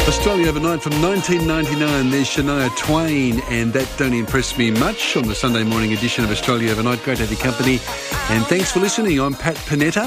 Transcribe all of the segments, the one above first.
Australia Overnight from 1999, there's Shania Twain, and that don't impress me much on the Sunday morning edition of Australia Overnight. Great to have your company, and thanks for listening. I'm Pat Panetta.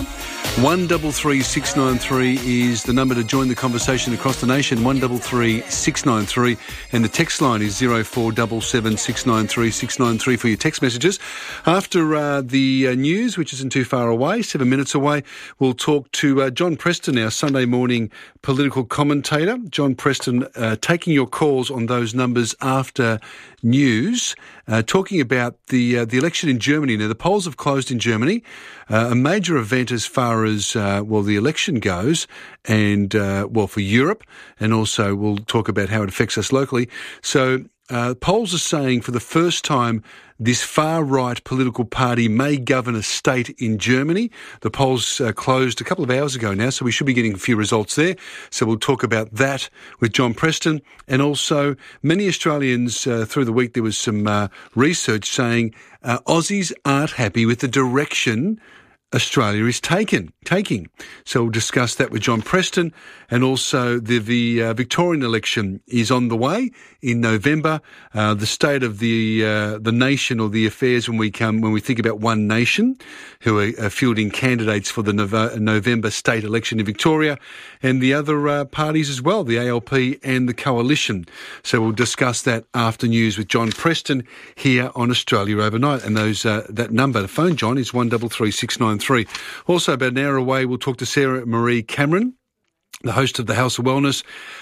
133693 is the number to join the conversation across the nation, 133693, and the text line is 0477 693 693 for your text messages. After the news, which isn't too far away, 7 minutes away, we'll talk to John Preston, our Sunday morning political commentator. John Preston, taking your calls on those numbers after news, talking about the election in Germany. Now, the polls have closed in Germany, a major event as far as, the election goes, and, for Europe, and also we'll talk about how it affects us locally. So, polls are saying for the first time this far-right political party may govern a state in Germany. The polls closed a couple of hours ago now, so we should be getting a few results there. So we'll talk about that with John Preston. And also, many Australians through the week, there was some research saying Aussies aren't happy with the direction Australia is taking. So we'll discuss that with John Preston. And also the Victorian election is on the way in November. The state of the nation, or the affairs when we think about One Nation, who are fielding candidates for the November state election in Victoria, and the other parties as well, the ALP and the Coalition. So we'll discuss that after news with John Preston here on Australia Overnight. And that number to phone John is 133693. Also, about an hour away, we'll talk to Sarah Marie Cameron, the host of the House of Wellness.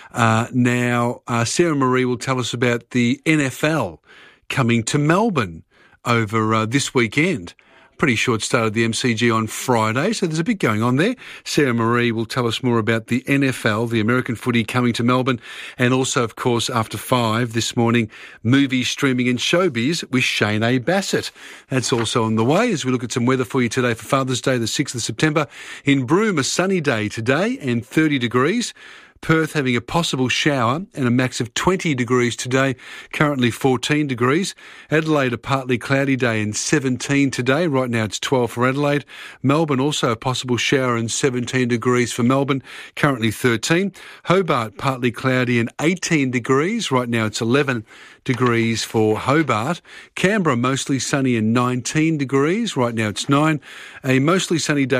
Sarah Marie will tell us about the NFL coming to Melbourne over this weekend. Pretty sure it started the MCG on Friday, so there's a bit going on there. Sarah Marie will tell us more about the NFL, the American footy, coming to Melbourne. And also, of course, after 5 this morning, movies, streaming and showbiz with Shane A. Bassett. That's also on the way as we look at some weather for you today for Father's Day, the 6th of September. In Broome, a sunny day today and 30 degrees. Perth having a possible shower and a max of 20 degrees today, currently 14 degrees. Adelaide, a partly cloudy day and 17 today. Right now it's 12 for Adelaide. Melbourne, also a possible shower and 17 degrees for Melbourne, currently 13. Hobart, partly cloudy and 18 degrees. Right now it's 11 degrees for Hobart. Canberra, mostly sunny and 19 degrees. Right now it's 9. A mostly sunny day